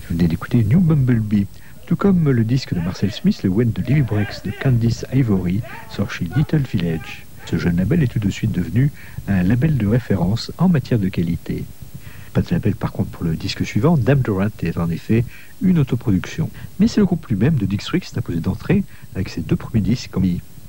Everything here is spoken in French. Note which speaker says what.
Speaker 1: Vous venez d'écouter New Bumblebee. Tout comme le disque de Marcel Smith, le When de Livy Breaks de Candice Ivory sort chez Little Village. Ce jeune label est tout de suite devenu un label de référence en matière de qualité. Pas de label par contre pour le disque suivant, Dame Durant est en effet une autoproduction. Mais c'est le groupe lui-même de Dick Street qui s'est imposé d'entrée avec ses deux premiers disques comme